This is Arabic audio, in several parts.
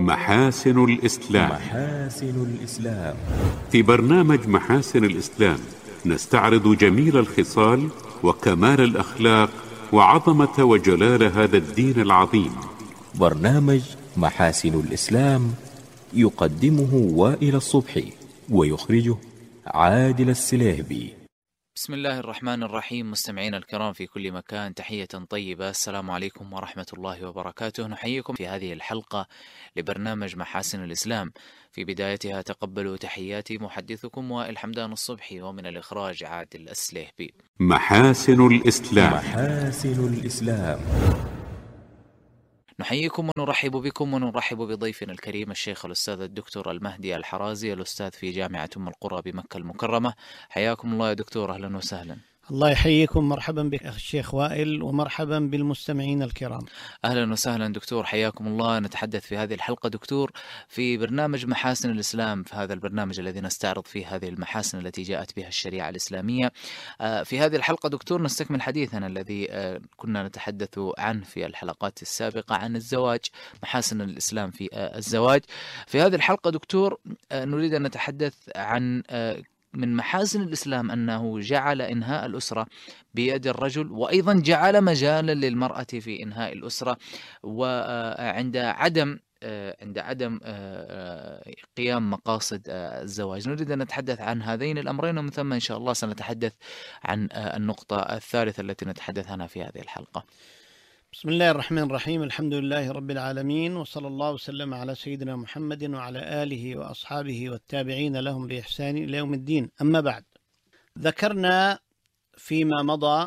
محاسن الإسلام. محاسن الإسلام. في برنامج محاسن الإسلام نستعرض جميل الخصال وكمال الأخلاق وعظمة وجلال هذا الدين العظيم. برنامج محاسن الإسلام يقدمه وائل الصبحي ويخرجه عادل السليهبي. بسم الله الرحمن الرحيم. مستمعين الكرام في كل مكان، تحية طيبة، السلام عليكم ورحمة الله وبركاته. نحييكم في هذه الحلقة لبرنامج محاسن الإسلام. في بدايتها تقبلوا تحياتي محدثكم وائل حمدان الصبحي، ومن الإخراج عادل السليهبي. محاسن الإسلام. محاسن الإسلام. نحييكم ونرحب بكم ونرحب بضيفنا الكريم الشيخ الأستاذ الدكتور المهدي الحرازي، الأستاذ في جامعة أم القرى بمكة المكرمة. حياكم الله يا دكتور، أهلا وسهلا. الله يحييكم، مرحبا بك الشيخ وائل ومرحبا بالمستمعين الكرام. أهلا وسهلا دكتور، حياكم الله. نتحدث في هذه الحلقة دكتور في برنامج محاسن الإسلام، في هذا البرنامج الذي نستعرض فيه هذه المحاسن التي جاءت بها الشريعة الإسلامية. في هذه الحلقة دكتور نستكمل حديثنا الذي كنا نتحدث عنه في الحلقات السابقة عن الزواج، محاسن الإسلام في الزواج. في هذه الحلقة دكتور نريد أن نتحدث عن من محاسن الإسلام أنه جعل إنهاء الأسرة بيد الرجل، وأيضا جعل مجالا للمرأة في إنهاء الأسرة، وعند عدم قيام مقاصد الزواج. نريد أن نتحدث عن هذين الأمرين، ومن ثم إن شاء الله سنتحدث عن النقطة الثالثة التي نتحدث عنها في هذه الحلقة. بسم الله الرحمن الرحيم، الحمد لله رب العالمين، وصلى الله وسلم على سيدنا محمد وعلى آله وأصحابه والتابعين لهم بإحسان إلى يوم الدين. أما بعد، ذكرنا فيما مضى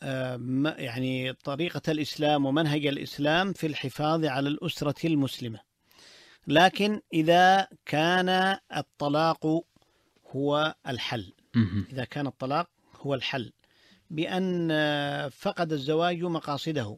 يعني طريقة الإسلام ومنهج الإسلام في الحفاظ على الأسرة المسلمة، لكن إذا كان الطلاق هو الحل، إذا كان الطلاق هو الحل بأن فقد الزواج مقاصده،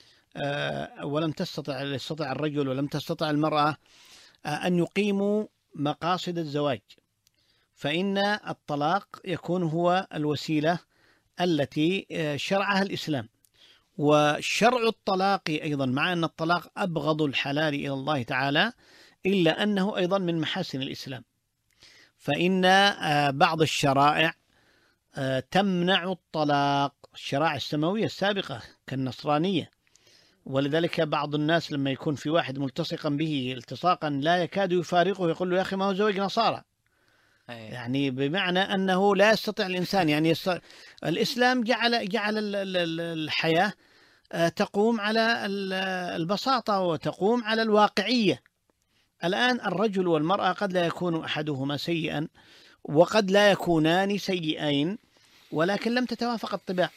ولم يستطع الرجل ولم تستطع المرأة أن يقيموا مقاصد الزواج، فإن الطلاق يكون هو الوسيلة التي شرعها الإسلام. وشرع الطلاق أيضا، مع أن الطلاق أبغض الحلال إلى الله تعالى، إلا أنه أيضا من محاسن الإسلام، فإن بعض الشرائع تمنع الطلاق، الشرائع السماوية السابقة كالنصرانية. ولذلك بعض الناس لما يكون في واحد ملتصقا به التصاقا لا يكاد يفارقه يقول له يا أخي ما هو زوج نصارى، يعني بمعنى أنه لا يستطيع الإنسان، يعني الإسلام جعل الحياة تقوم على البساطة وتقوم على الواقعية. الآن الرجل والمرأة قد لا يكون أحدهما سيئا وقد لا يكونان سيئين، ولكن لم تتوافق الطباع،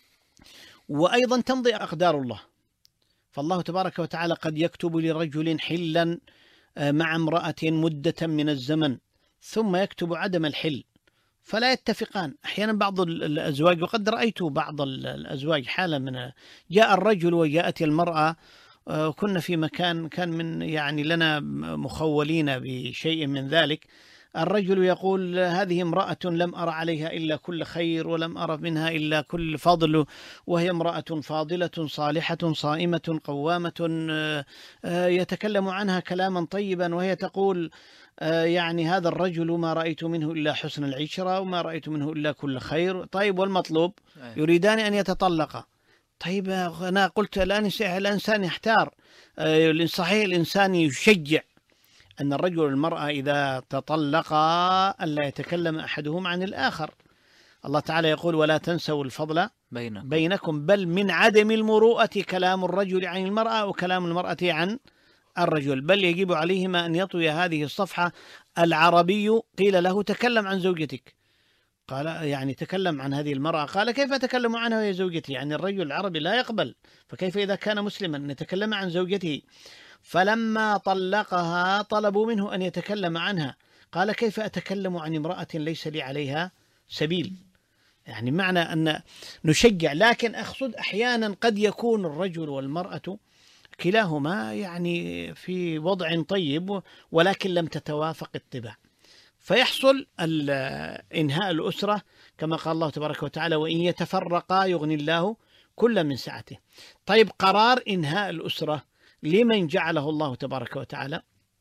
وأيضا تمضي أقدار الله. فالله تبارك وتعالى قد يكتب لرجل حلا مع امرأة مدة من الزمن، ثم يكتب عدم الحل فلا يتفقان. أحيانا بعض الأزواج، وقد رأيت بعض الأزواج حالة من جاء الرجل وجاءت المرأة، كنا في مكان كان من يعني لنا مخولين بشيء من ذلك. الرجل يقول هذه امرأة لم أرى عليها إلا كل خير ولم أرى منها إلا كل فضل، وهي امرأة فاضلة صالحة صائمة قوامة، يتكلم عنها كلاما طيبا، وهي تقول يعني هذا الرجل ما رأيت منه إلا حسن العشرة وما رأيت منه إلا كل خير. طيب والمطلوب؟ يريدان أن يتطلقا. طيب أنا قلت الإنسان يحتار، صحيح الإنسان يشجع أن الرجل والمرأة إذا تطلقا ألا يتكلم أحدهم عن الآخر. الله تعالى يقول ولا تنسوا الفضل بينكم، بل من عدم المروءة كلام الرجل عن المرأة وكلام المرأة عن الرجل، بل يجب عليهما أن يطوي هذه الصفحة. العربي قيل له تكلم عن زوجتك، قال يعني تكلم عن هذه المرأة، قال كيف أتكلم عنها وهي زوجتي؟ يعني الرجل العربي لا يقبل، فكيف إذا كان مسلما أن يتكلم عن زوجته؟ فلما طلقها طلبوا منه أن يتكلم عنها، قال كيف أتكلم عن امرأة ليس لي عليها سبيل؟ يعني معنى أن نشجع، لكن أقصد أحيانا قد يكون الرجل والمرأة كلاهما يعني في وضع طيب ولكن لم تتوافق الطباع، فيحصل إنهاء الأسرة كما قال الله تبارك وتعالى وإن يتفرقا يغني الله كل من سعته. طيب قرار إنهاء الأسرة لمن جعله الله تبارك وتعالى؟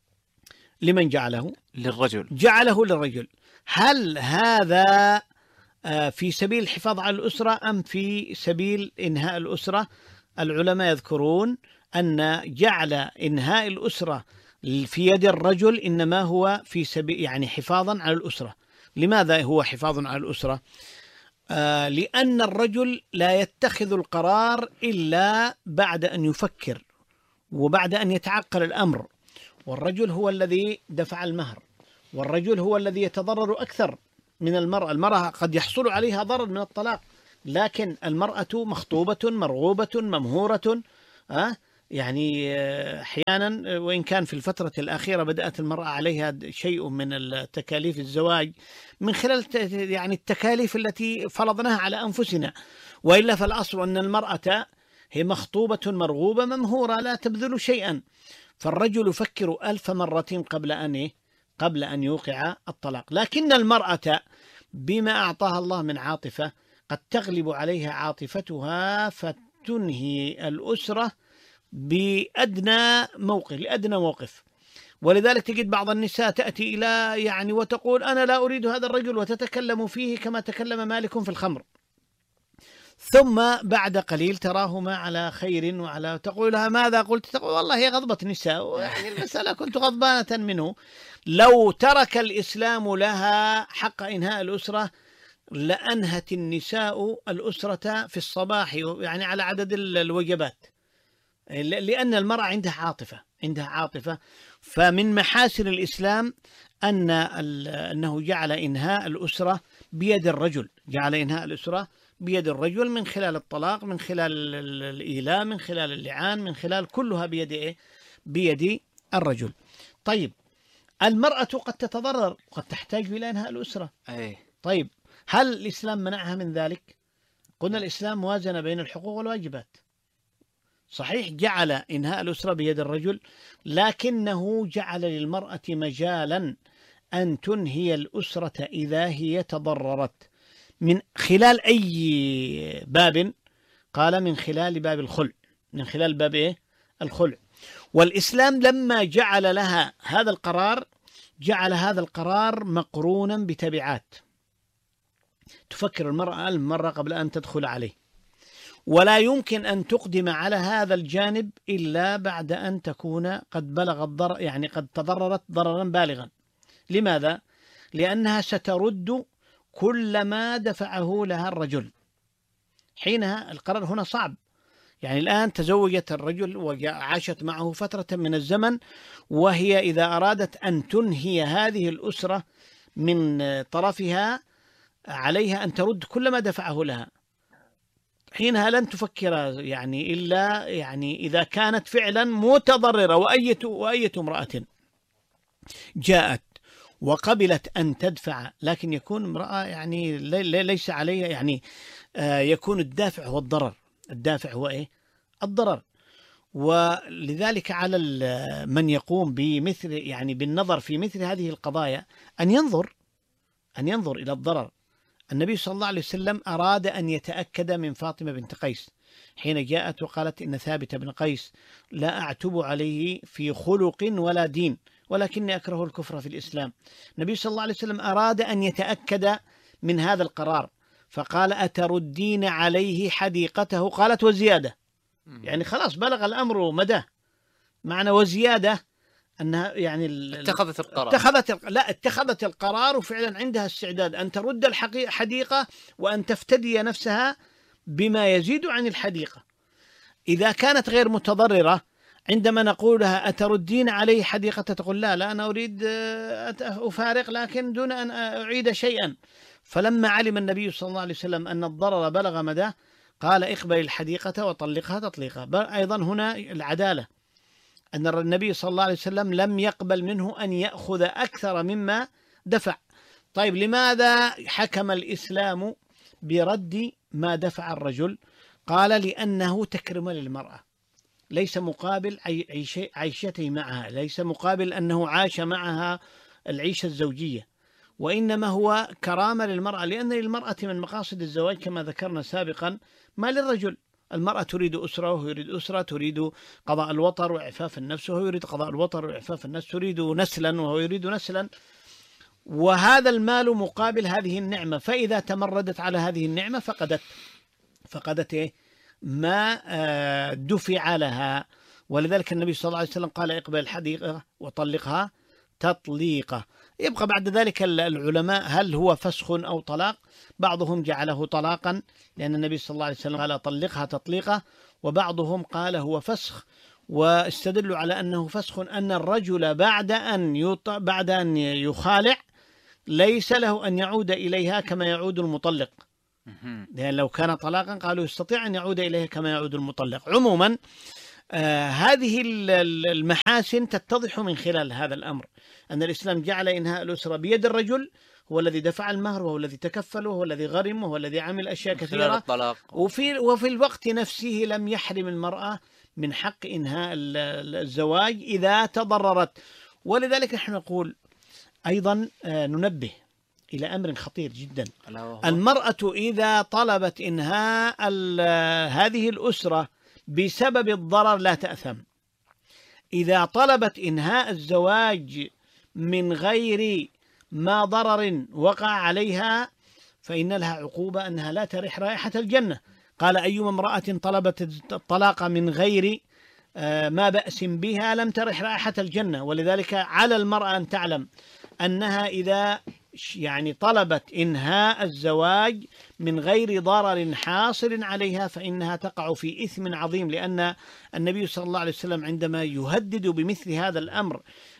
لمن جعله؟ للرجل. جعله للرجل. هل هذا في سبيل الحفاظ على الأسرة أم في سبيل إنهاء الأسرة؟ العلماء يذكرون أن جعل إنهاء الأسرة في يد الرجل إنما هو في سبيل يعني حفاظا على الأسرة. لماذا هو حفاظ على الأسرة؟ لأن الرجل لا يتخذ القرار إلا بعد أن يفكر وبعد أن يتعقل الأمر، والرجل هو الذي دفع المهر، والرجل هو الذي يتضرر أكثر من المرأة. المرأة قد يحصل عليها ضرر من الطلاق، لكن المرأة مخطوبة مرغوبة ممهورة. يعني أحيانا وإن كان في الفترة الأخيرة بدأت المرأة عليها شيء من التكاليف الزواج من خلال يعني التكاليف التي فرضناها على أنفسنا، وإلا فالأصل أن المرأة هي مخطوبة مرغوبة ممهورة لا تبذل شيئا. فالرجل يفكر 1000 مرة قبل أن يوقع الطلاق، لكن المرأة بما أعطاها الله من عاطفة قد تغلب عليها عاطفتها فتنهي الأسرة بأدنى موقف. ولذلك تجد بعض النساء تأتي إلى يعني وتقول أنا لا أريد هذا الرجل، وتتكلم فيه كما تكلم مالك في الخمر، ثم بعد قليل تراهما على خير وعلى تقول لها ماذا قلت؟ تقول والله هي غضبة النساء، يعني المسألة كنت غضبانة منه. لو ترك الإسلام لها حق إنهاء الأسرة لأنهت النساء الأسرة في الصباح يعني على عدد الوجبات، لأن المرأة عندها عاطفة. فمن محاسن الإسلام أنه جعل إنهاء الأسرة بيد الرجل، بيد الرجل من خلال الطلاق، من خلال الإيلاء، من خلال اللعان، من خلال كلها بيد الرجل. طيب المرأة قد تتضرر، قد تحتاج إلى إنهاء الأسرة. طيب هل الإسلام منعها من ذلك؟ قلنا الإسلام وازن بين الحقوق والواجبات. صحيح جعل إنهاء الأسرة بيد الرجل، لكنه جعل للمرأة مجالا أن تنهي الأسرة إذا هي تضررت من خلال أي باب؟ قال من خلال باب الخلع، من خلال باب الخلع. والإسلام لما جعل لها هذا القرار جعل هذا القرار مقرونا بتبعات تفكر المرأة 1000 مرة قبل أن تدخل عليه، ولا يمكن أن تقدم على هذا الجانب إلا بعد أن تكون قد بلغ الضرر، يعني قد تضررت ضررا بالغا. لماذا؟ لأنها سترد كل ما دفعه لها الرجل. حينها القرار هنا صعب. يعني الآن تزوجت الرجل وعاشت معه فترة من الزمن، وهي إذا أرادت أن تنهي هذه الأسرة من طرفها عليها أن ترد كل ما دفعه لها. حينها لن تفكر يعني إلا يعني إذا كانت فعلا متضررة. وأية امرأة جاءت وقبلت أن تدفع، لكن يكون امرأة يعني ليس عليها يعني يكون الدافع هو الضرر، الدافع هو الضرر. ولذلك على من يقوم بمثل يعني بالنظر في مثل هذه القضايا أن ينظر إلى الضرر. النبي صلى الله عليه وسلم أراد أن يتأكد من فاطمة بنت قيس حين جاءت وقالت إن ثابت بن قيس لا أعتب عليه في خلق ولا دين ولكني أكره الكفر في الإسلام. النبي صلى الله عليه وسلم أراد أن يتأكد من هذا القرار فقال أتردين عليه حديقته؟ قالت وزيادة، يعني خلاص بلغ الأمر مدى معنى وزيادة أنها يعني اتخذت القرار وفعلا عندها استعداد أن ترد الحديقة وأن تفتدي نفسها بما يزيد عن الحديقة. إذا كانت غير متضررة عندما نقول لها أتردين عليه حديقة تقول لا أنا أريد أفارق لكن دون أن أعيد شيئا. فلما علم النبي صلى الله عليه وسلم أن الضرر بلغ مدى قال اقبل الحديقة وطلقها تطليقا. أيضا هنا العدالة أن النبي صلى الله عليه وسلم لم يقبل منه أن يأخذ أكثر مما دفع. طيب لماذا حكم الإسلام برد ما دفع الرجل؟ قال لأنه تكرم للمرأة، ليس مقابل عيشته معها، ليس مقابل أنه عاش معها العيشة الزوجية، وإنما هو كرامة للمرأة، لأن للمرأة من مقاصد الزواج كما ذكرنا سابقا ما للرجل. المرأة تريد أسرة وهو يريد أسرة، تريد قضاء الوطر وإعفاف النفس وهو يريد قضاء الوطر وإعفاف النفس، تريد نسلا وهو يريد نسلا، وهذا المال مقابل هذه النعمة، فإذا تمردت على هذه النعمة فقدت ما دفع لها. ولذلك النبي صلى الله عليه وسلم قال اقبل الحديقة وطلقها تطليقة. يبقى بعد ذلك العلماء هل هو فسخ أو طلاق؟ بعضهم جعله طلاقا لأن النبي صلى الله عليه وسلم قال طلقها تطليقة، وبعضهم قال هو فسخ، واستدلوا على أنه فسخ أن الرجل بعد أن يخالع ليس له أن يعود إليها كما يعود المطلق، لأن لو كان طلاقا قالوا يستطيع أن يعود إليها كما يعود المطلق. عموما هذه المحاسن تتضح من خلال هذا الأمر، أن الإسلام جعل إنهاء الأسرة بيد الرجل، هو الذي دفع المهر وهو الذي تكفل وهو الذي غرم وهو الذي عمل أشياء كثيرة، وفي الوقت نفسه لم يحرم المرأة من حق إنهاء الزواج إذا تضررت. ولذلك نحن نقول أيضا ننبه إلى أمر خطير جدا. المرأة إذا طلبت إنهاء هذه الأسرة بسبب الضرر لا تأثم. إذا طلبت إنهاء الزواج من غير ما ضرر وقع عليها فإن لها عقوبة أنها لا ترح رائحة الجنة. قال أيما امرأة طلبت الطلاق من غير ما بأس بها لم ترح رائحة الجنة. ولذلك على المرأة أن تعلم أنها إذا طلبت إنهاء الزواج من غير ضرر حاصل عليها فإنها تقع في إثم عظيم، لأن النبي صلى الله عليه وسلم عندما يهدد بمثل هذا الأمر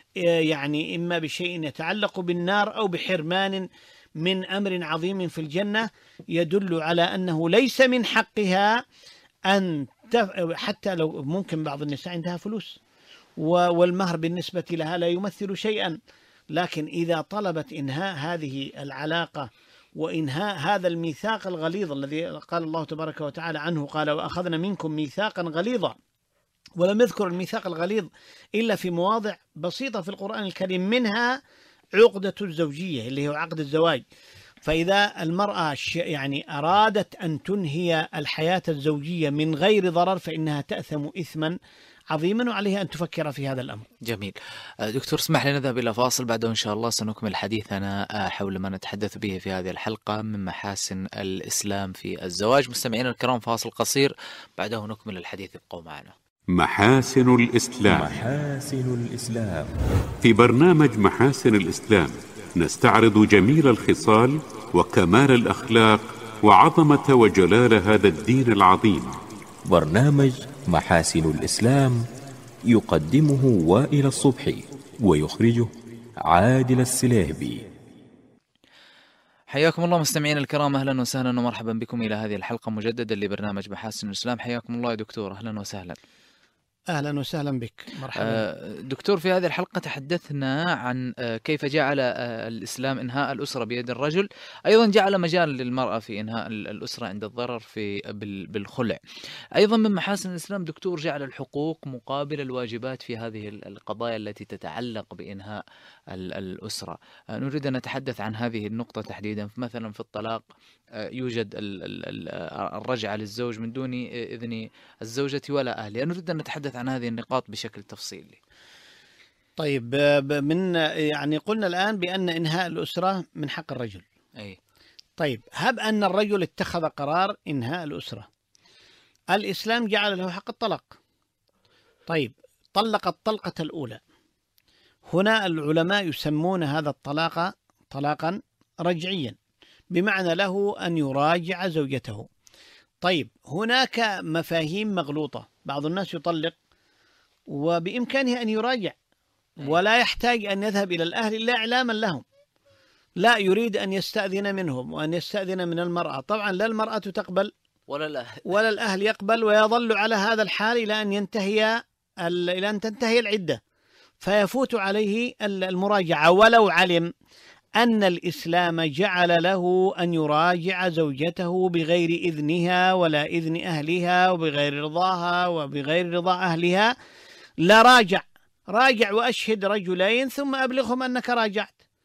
إما بشيء يتعلق بالنار أو بحرمان من أمر عظيم في الجنة، يدل على أنه ليس من حقها أن حتى لو ممكن بعض النساء عندها فلوس والمهر بالنسبة لها لا يمثل شيئا، لكن إذا طلبت إنهاء هذه العلاقة وإنهاء هذا الميثاق الغليظ الذي قال الله تبارك وتعالى عنه، قال وأخذنا منكم ميثاقا غليظا، ولم يذكر الميثاق الغليظ إلا في مواضع بسيطة في القرآن الكريم، منها عقدة الزوجية اللي هو عقد الزواج. فإذا المرأة أرادت أن تنهي الحياة الزوجية من غير ضرر فإنها تأثم إثما عظيما، وعليها أن تفكر في هذا الأمر. جميل. دكتور اسمح لي نذهب إلى فاصل، بعده إن شاء الله سنكمل حديثنا حول ما نتحدث به في هذه الحلقة من محاسن الإسلام في الزواج. مستمعينا الكرام فاصل قصير بعده نكمل الحديث، ابقوا معنا. محاسن الإسلام. محاسن الإسلام. في برنامج محاسن الإسلام نستعرض جميل الخصال وكمال الأخلاق وعظمة وجلال هذا الدين العظيم. برنامج محاسن الإسلام يقدمه وائل الصبحي ويخرجه عادل السليهبي. حياكم الله مستمعين الكرام، أهلا وسهلا ومرحبا بكم إلى هذه الحلقة مجددا لبرنامج محاسن الإسلام. حياكم الله يا دكتور، أهلا وسهلا. أهلا وسهلا بك، مرحبا. دكتور في هذه الحلقة تحدثنا عن كيف جعل الإسلام إنهاء الأسرة بيد الرجل، أيضا جعل مجال للمرأة في إنهاء الأسرة عند الضرر بالخلع. أيضا من محاسن الإسلام دكتور جعل الحقوق مقابل الواجبات في هذه القضايا التي تتعلق بإنهاء الأسرة. نريد أن نتحدث عن هذه النقطة تحديدا. مثلا في الطلاق يوجد الرجعة للزوج من دون إذن الزوجة ولا أهلها. نريد أن نتحدث عن هذه النقاط بشكل تفصيلي. طيب، قلنا الآن بأن إنهاء الأسرة من حق الرجل. طيب، هب أن الرجل اتخذ قرار إنهاء الأسرة، الإسلام جعل له حق الطلاق. طيب، طلق الطلقة الأولى، هنا العلماء يسمون هذا الطلاق طلاقا رجعيا، بمعنى له أن يراجع زوجته. طيب، هناك مفاهيم مغلوطة، بعض الناس يطلق وبإمكانه أن يراجع ولا يحتاج أن يذهب إلى الأهل إلا إعلاما لهم، لا يريد أن يستأذن منهم وأن يستأذن من المرأة. طبعا لا المرأة تقبل ولا الأهل يقبل، ويظل على هذا الحال إلى أن تنتهي العدة، فيفوت عليه المراجعة، ولو علم أن الإسلام جعل له أن يراجع زوجته بغير إذنها ولا إذن أهلها وبغير رضاها وبغير رضا أهلها، لا راجع وأشهد رجلين ثم أبلغهم أنك راجعت.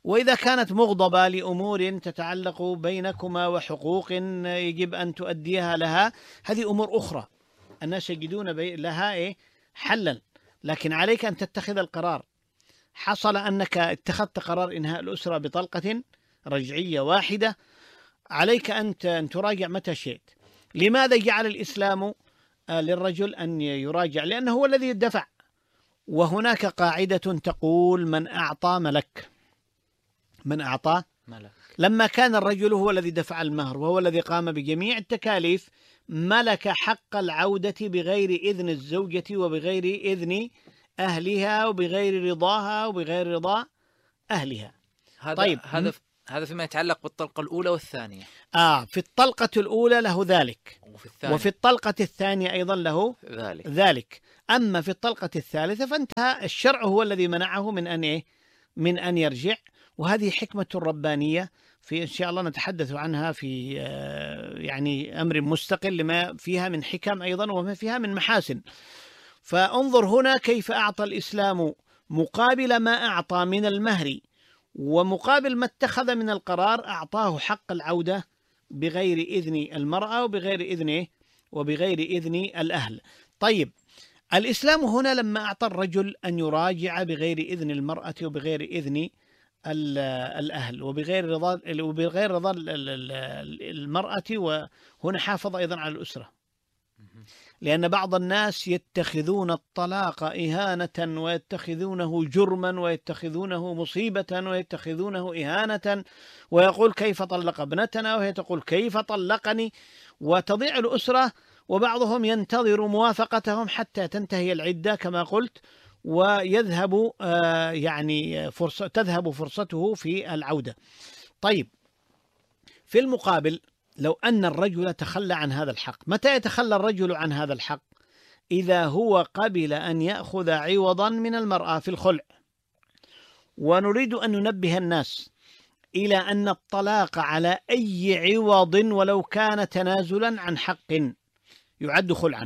وإذا كانت مغضبة لأمور تتعلق بينكما وحقوق يجب أن تؤديها لها، هذه أمور أخرى الناس يجدون لها حلا، لكن عليك أن تتخذ القرار. حصل أنك اتخذت قرار إنهاء الأسرة بطلقة رجعية واحدة، عليك أن تراجع متى شئت. لماذا جعل الإسلام للرجل أن يراجع؟ لأنه هو الذي يدفع، وهناك قاعدة تقول من أعطى ملك. من أعطى ملك. لما كان الرجل هو الذي دفع المهر وهو الذي قام بجميع التكاليف، ملك حق العودة بغير إذن الزوجة وبغير إذن أهلها وبغير رضاها وبغير رضا أهلها. طيب هذا فيما يتعلق بالطلقة الأولى والثانية. في الطلقة الأولى له ذلك، وفي الطلقة الثانية أيضا له ذلك. أما في الطلقة الثالثة فانتهى، الشرع هو الذي منعه من أن يرجع. وهذه حكمة ربانية إن شاء الله نتحدث عنها في يعني أمر مستقل، لما فيها من حكم أيضا وما فيها من محاسن. فانظر هنا كيف أعطى الإسلام مقابل ما أعطى من المهر ومقابل ما اتخذ من القرار، أعطاه حق العودة بغير إذن المرأة وبغير إذن الأهل. طيب الإسلام هنا لما أعطى الرجل أن يراجع بغير إذن المرأة وبغير إذن الأهل وبغير رضا المرأة، وهنا حافظ أيضا على الأسرة، لأن بعض الناس يتخذون الطلاق إهانة ويتخذونه جرما ويتخذونه مصيبة ويتخذونه إهانة، ويقول كيف طلق ابنتنا، وهي تقول كيف طلقني، وتضيع الأسرة. وبعضهم ينتظر موافقتهم حتى تنتهي العدة كما قلت، ويذهب تذهب فرصته في العودة. طيب في المقابل لو أن الرجل تخلى عن هذا الحق، متى يتخلى الرجل عن هذا الحق؟ إذا هو قبل أن يأخذ عوضا من المرأة في الخلع. ونريد أن ننبه الناس إلى أن الطلاق على أي عوض ولو كان تنازلا عن حق يعد خلعا.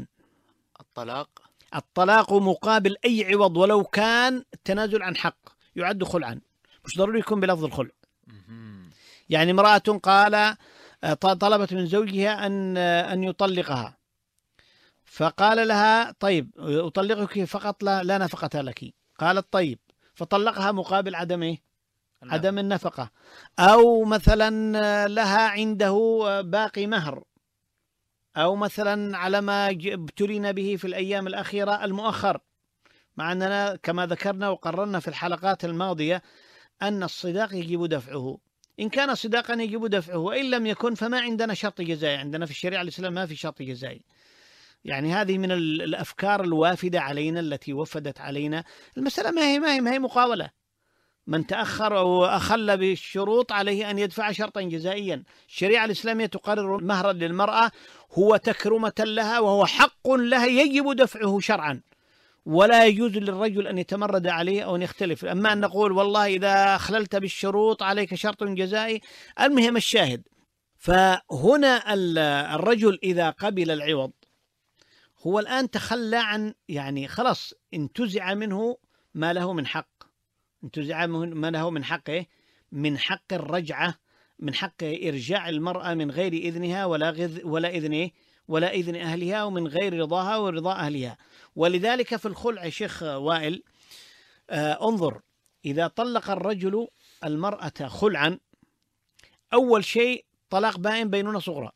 الطلاق مقابل أي عوض ولو كان التنازل عن حق يعد خلعا، مش ضروري يكون بلفظ الخلع. يعني امرأة طلبت من زوجها أن يطلقها، فقال لها طيب أطلقك فقط لا نفقة لك، قالت طيب، فطلقها مقابل عدم النفقة. أو مثلا لها عنده باقي مهر، أو مثلا على ما ابتلينا به في الأيام الأخيرة المؤخر، مع أننا كما ذكرنا وقررنا في الحلقات الماضية أن الصداق يجب دفعه، إن كان صداقا يجب دفعه، وإن لم يكن فما عندنا شرط جزائي. عندنا في الشريعة الإسلام ما في شرط جزائي. يعني هذه من الأفكار الوافدة علينا التي وفدت علينا. المسألة ما هي مقاولة. من تأخر أو أخل بالشروط عليه أن يدفع شرطا جزائيا. الشريعة الإسلامية تقرر مهرا للمرأة هو تكرمة لها وهو حق لها يجب دفعه شرعا، ولا يجوز للرجل أن يتمرد عليه أو أن يختلف. أما أن نقول والله إذا أخللت بالشروط عليك شرط جزائي، المهم الشاهد. فهنا الرجل إذا قبل العوض هو الآن تخلى عن، يعني خلاص انتزع منه ما له من حق، انتزع ما له من حقه، من حق الرجعة، من حق إرجاع المرأة من غير إذنها ولا إذن أهلها، ومن غير رضاها ورضا أهلها. ولذلك في الخلع شيخ وائل انظر، إذا طلق الرجل المرأة خلعا، أول شيء طلاق بائن بينونة صغرى.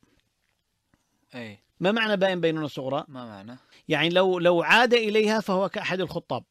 ما معنى بائن بينونة صغرى؟ ما معنى؟ يعني لو عاد إليها فهو كأحد الخطاب،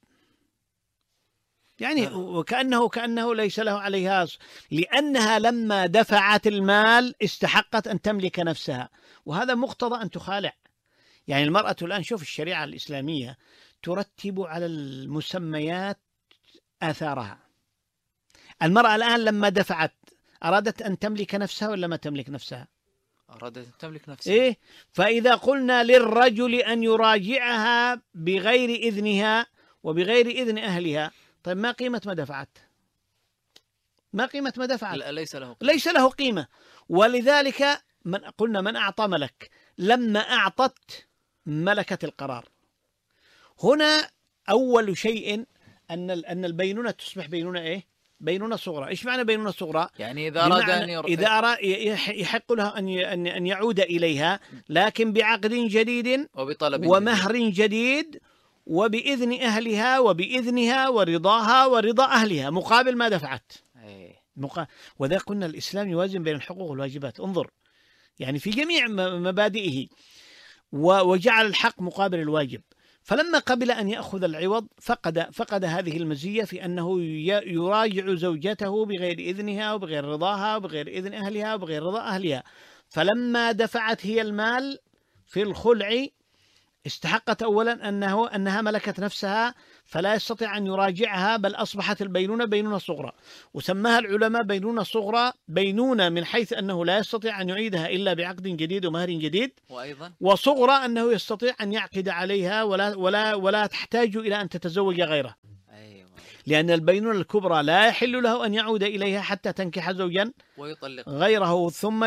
يعني وكأنه ليس له عليها، لأنها لما دفعت المال استحقت أن تملك نفسها، وهذا مقتضى أن تخالع. يعني المرأة الآن شوف الشريعة الإسلامية ترتب على المسميات آثارها. المرأة الآن لما دفعت أرادت أن تملك نفسها ولا ما تملك نفسها؟ أرادت أن تملك نفسها. فإذا قلنا للرجل أن يراجعها بغير إذنها وبغير إذن أهلها، طيب ما قيمة ما دفعت؟ ما قيمة ما دفعت؟ ليس له قيمة. ولذلك قلنا من أعطى ملك، لما أعطت ملكة القرار. هنا أول شيء أن البينونة تصبح بينونة بينونة صغرى. إيش معنى بينونة صغرى؟ يعني إذا أراد أن إذا أراد يحق له أن يعود إليها، لكن بعقد جديد وبطلب ومهر جديد وبإذن أهلها وبإذنها ورضاها ورضا أهلها مقابل ما دفعت. وذا قلنا الإسلام يوازن بين الحقوق والواجبات. انظر يعني في جميع مبادئه، وجعل الحق مقابل الواجب. فلما قبل أن يأخذ العوض فقد هذه المزية في أنه يراجع زوجته بغير إذنها وبغير رضاها وبغير إذن أهلها وبغير رضا أهلها. فلما دفعت هي المال في الخلع استحقت أولا أنها ملكت نفسها فلا يستطيع أن يراجعها، بل أصبحت البينونة بينونة صغرى. وسماها العلماء بينونة صغرى، بينونة من حيث أنه لا يستطيع أن يعيدها إلا بعقد جديد ومهر جديد، وأيضا وصغرى أنه يستطيع أن يعقد عليها ولا تحتاج إلى أن تتزوج غيره. لأن البينونة الكبرى لا يحل له أن يعود إليها حتى تنكح زوجا غيره ثم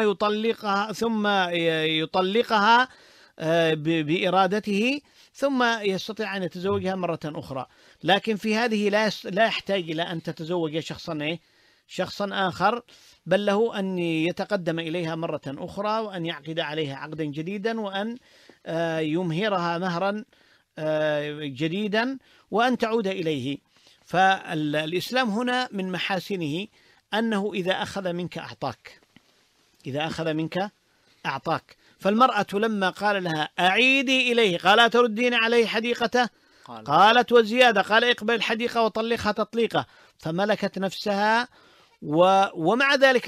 يطلقها بإرادته، ثم يستطيع أن يتزوجها مرة أخرى. لكن في هذه لا يحتاج إلى أن تتزوج شخصا آخر، بل له أن يتقدم إليها مرة أخرى وأن يعقد عليها عقدا جديدا وأن يمهرها مهرا جديدا وأن تعود إليه. فالإسلام هنا من محاسنه أنه إذا أخذ منك أعطاك. فالمرأة لما قال لها أعيدي إليه قال تردين عليه حديقته، قالت وزيادة، قال اقبل الحديقة وطلقها تطليقة، فملكت نفسها. ومع ذلك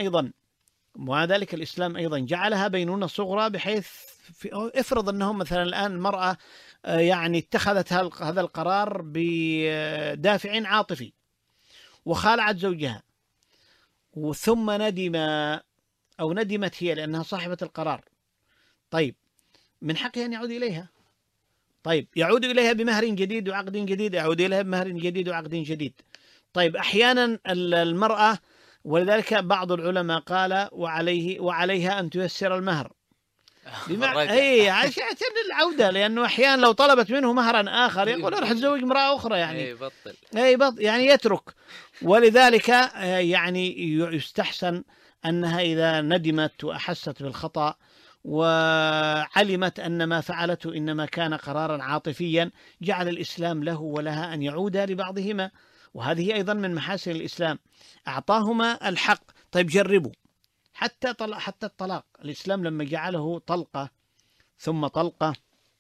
الإسلام أيضا جعلها بينونة صغرى، بحيث افرض أنهم مثلا الآن المرأة يعني اتخذت هذا القرار بدافع عاطفي وخالعت زوجها، ثم ندمت هي لأنها صاحبة القرار. طيب من حقها أن يعود إليها. طيب يعود إليها بمهر جديد وعقد جديد، يعود إليها بمهر جديد وعقد جديد. طيب أحيانا المرأة، ولذلك بعض العلماء قال وعليها أن تيسر المهر عشان العودة، لأنه أحيانا لو طلبت منه مهرا آخر يقول أروح أتزوج امرأة أخرى، يعني يعني يترك. ولذلك يعني يستحسن أنها إذا ندمت وأحست بالخطأ وعلمت أن ما فعلته إنما كان قرارا عاطفيا، جعل الإسلام له ولها أن يعودا لبعضهما. وهذه أيضا من محاسن الإسلام، أعطاهما الحق. طيب جربوا حتى الطلاق، الإسلام لما جعله طلقة ثم طلقة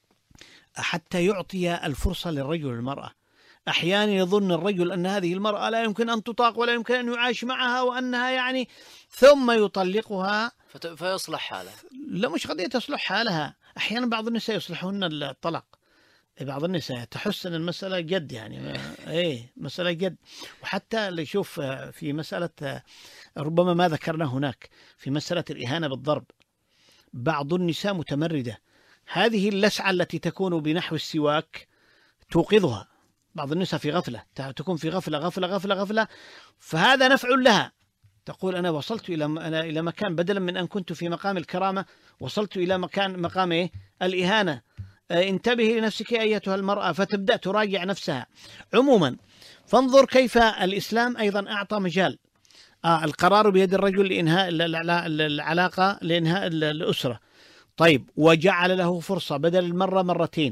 حتى يعطي الفرصة للرجل والمرأة. أحيانا يظن الرجل أن هذه المرأة لا يمكن أن تطاق ولا يمكن أن يعاش معها وأنها يعني، ثم يطلقها فيصلح حالها. لا، مش قضية تصلح حالها. أحيانا بعض النساء يصلحون الطلاق، بعض النساء تحس أن المسألة جد، يعني مسألة جد. وحتى اللي يشوف في مسألة ربما ما ذكرنا هناك في مسألة الإهانة بالضرب، بعض النساء متمردة، هذه اللسعة التي تكون بنحو السواك توقظها. بعض النساء في غفلة، تكون في غفلة، فهذا نفع لها. تقول أنا وصلت إلى مكان، بدلا من أن كنت في مقام الكرامة وصلت إلى مقام الإهانة. انتبهي لنفسك أيتها المرأة، فتبدأ تراجع نفسها. عموما فانظر كيف الإسلام أيضا أعطى مجال. القرار بيد الرجل لإنهاء العلاقة، لإنهاء الأسرة. طيب وجعل له فرصة بدل المرة مرتين،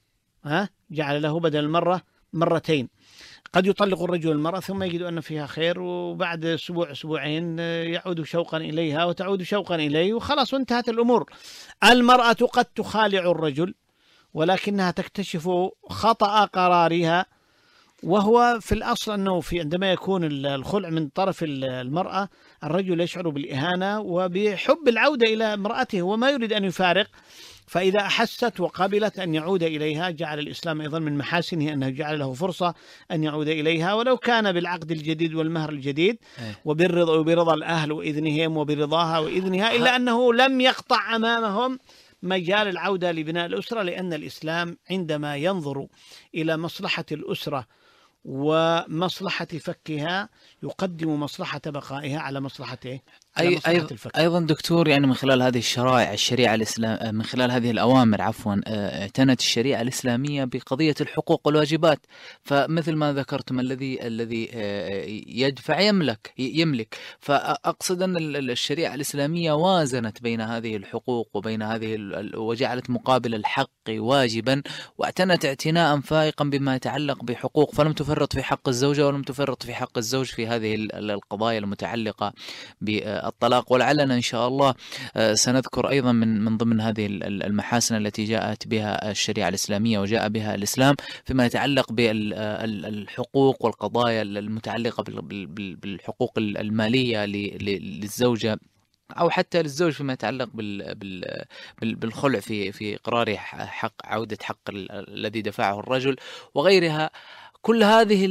جعل له بدل المرة مرتين. قد يطلق الرجل المرأة ثم يجد أن فيها خير، وبعد أسبوعين يعود شوقا إليها وتعود شوقا إليه، وخلاص وانتهت الأمور. المرأة قد تخالع الرجل ولكنها تكتشف خطأ قرارها، وهو في الأصل أنه عندما يكون الخلع من طرف المرأة، الرجل يشعر بالإهانة وبحب العودة إلى امرأته وما يريد أن يفارق. فإذا أحست وقبلت أن يعود إليها، جعل الإسلام أيضا من محاسنه أنه جعل له فرصة أن يعود إليها، ولو كان بالعقد الجديد والمهر الجديد وبرضا الأهل وإذنهم وبرضاها وإذنها، إلا أنه لم يقطع أمامهم مجال العودة لبناء الأسرة، لأن الإسلام عندما ينظر إلى مصلحة الأسرة ومصلحة فكها يقدم مصلحة بقائها أيضا دكتور، يعني من خلال هذه الشريعة من خلال هذه الأوامر اعتنت الشريعة الإسلامية بقضية الحقوق والواجبات. فمثل ما ذكرتم الذي يدفع يملك. فأقصد أن الشريعة الإسلامية وازنت بين هذه الحقوق وبين وجعلت مقابل الحق واجبا، واعتنت اعتناء فائقا بما يتعلق بحقوق، فلم تفرط في حق الزوجة ولم تفرط في حق الزوج في هذه القضايا المتعلقة بالطلاق. ولعلنا إن شاء الله سنذكر أيضا من ضمن هذه المحاسن التي جاءت بها الشريعة الإسلامية وجاء بها الإسلام فيما يتعلق بالحقوق والقضايا المتعلقة بالحقوق المالية للزوجة أو حتى للزوج فيما يتعلق بالخلع في إقرار عودة حق الذي دفعه الرجل وغيرها. كل هذه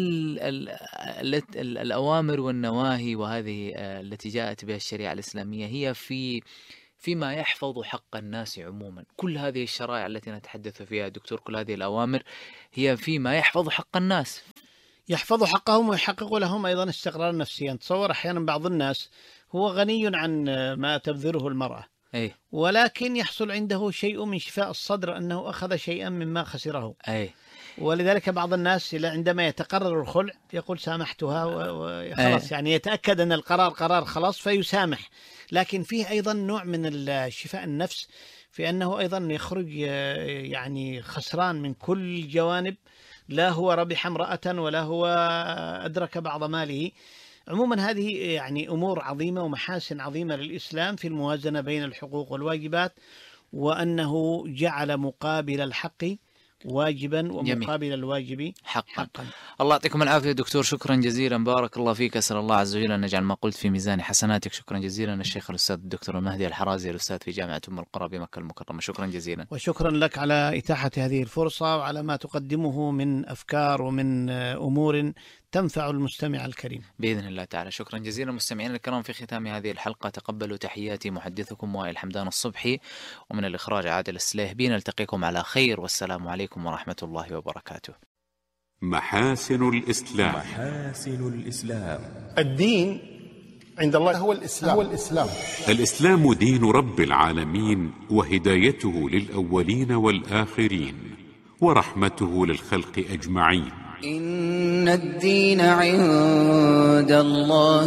الأوامر والنواهي وهذه التي جاءت بها الشريعة الإسلامية هي فيما يحفظ حق الناس عموما. كل هذه الشرائع التي نتحدث فيها دكتور، كل هذه الأوامر هي فيما يحفظ حق الناس، يحفظ حقهم ويحقق لهم أيضا استقرار نفسيا. تصور أحيانا بعض الناس هو غني عن ما تبذره المرأة، ولكن يحصل عنده شيء من شفاء الصدر أنه أخذ شيئا مما خسره. ولذلك بعض الناس عندما يتقرر الخلع يقول سامحتها وخلاص، يعني يتأكد أن القرار قرار خلاص فيسامح. لكن فيه أيضا نوع من الشفاء النفس في أنه أيضا يخرج يعني خسران من كل جوانب، لا هو ربح امرأة ولا هو أدرك بعض ماله. عموما هذه يعني أمور عظيمة ومحاسن عظيمة للإسلام في الموازنة بين الحقوق والواجبات، وأنه جعل مقابل الحق واجبا ومقابل الواجب حقا. الله يعطيكم العافية دكتور، شكرا جزيلا، بارك الله فيك. أسأل الله عز وجل أن يجعل ما قلت في ميزان حسناتك. شكرا جزيلا الشيخ الأستاذ الدكتور المهدي الحرازي، الأستاذ في جامعة أم القرى بمكة المكرمة، شكرا جزيلا. وشكرا لك على إتاحة هذه الفرصة وعلى ما تقدمه من أفكار ومن أمور تنفع المستمع الكريم بإذن الله تعالى. شكرا جزيلا مستمعينا الكرام. في ختام هذه الحلقة تقبلوا تحياتي محدثكم وائل حمدان الصبحي، ومن الإخراج عادل السليهبي. نلتقيكم على خير، والسلام عليكم ورحمة الله وبركاته. محاسن الإسلام. محاسن الإسلام. الدين عند الله هو الإسلام. الإسلام دين رب العالمين، وهدايته للأولين والآخرين، ورحمته للخلق أجمعين. إن الدين عند الله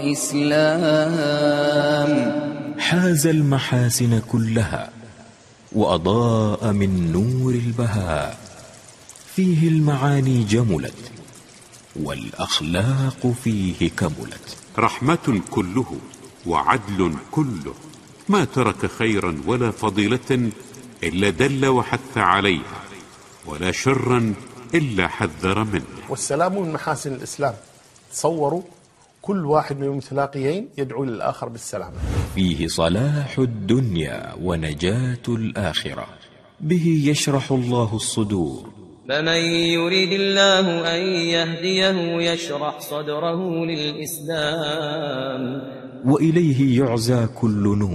الإسلام. حاز المحاسن كلها وأضاء من نور البهاء، فيه المعاني جملت والأخلاق فيه كملت. رحمة كله وعدل كله، ما ترك خيرا ولا فضيلة إلا دل وحث عليها، ولا شرا إلا حذر منه. والسلام من محاسن الإسلام. تصوروا كل واحد من المتلاقيين يدعو للآخر بالسلام. فيه صلاح الدنيا ونجاة الآخرة، به يشرح الله الصدور. فمن يريد الله أن يهديه يشرح صدره للإسلام، وإليه يعزى كل نور.